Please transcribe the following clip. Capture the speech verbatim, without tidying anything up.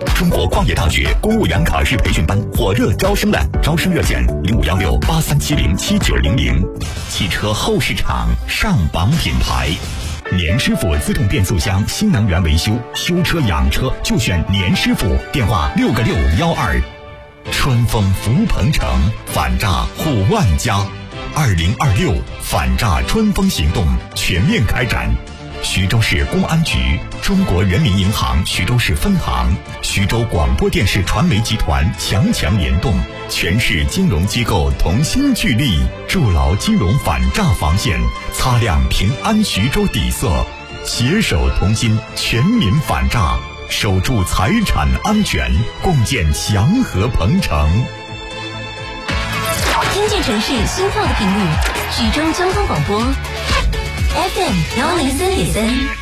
中国矿业大学公务员考试培训班火热招生了，招生热线零五幺六八三七零七九零零。汽车后市场上榜品牌，年师傅自动变速箱新能源维修，修车养车就选年师傅，电话六个六幺二。春风福鹏城，反诈护万家。二零二六反诈春风行动全面开展。徐州市公安局、中国人民银行徐州市分行、徐州广播电视传媒集团强强联动，全市金融机构同心聚力，筑牢金融反诈防线，擦亮平安徐州底色，携手同心，全民反诈，守住财产安全，共建祥和鹏城。 听见城市心跳的频率，徐州交通广播 F M 幺零三点三。